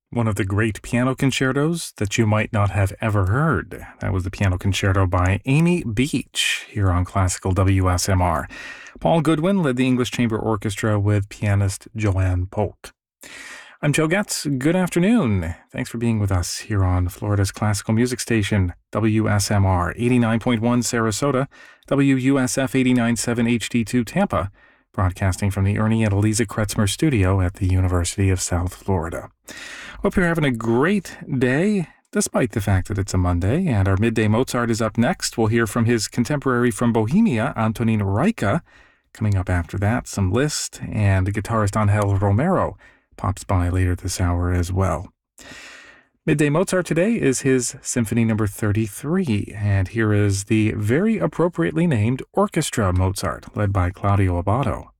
One of the great piano concertos that you might not have ever heard. That was the piano concerto by Amy Beach here on Classical WSMR. Paul Goodwin led the English Chamber Orchestra with pianist Joanne Polk. I'm Joe Getz. Good afternoon. Thanks for being with us here on Florida's classical music station, WSMR 89.1 Sarasota, WUSF 89.7 HD2 Tampa, broadcasting from the Ernie and Eliza Kretzmer studio at the University of South Florida. Hope you're having a great day, despite the fact that it's a Monday, and our Midday Mozart is up next. We'll hear from his contemporary from Bohemia, Antonin Reicha. Coming up after that, some Liszt, and the guitarist Angel Romero pops by later this hour as well. Midday Mozart today is his Symphony No. 33, and here is the very appropriately named Orchestra Mozart, led by Claudio Abbado.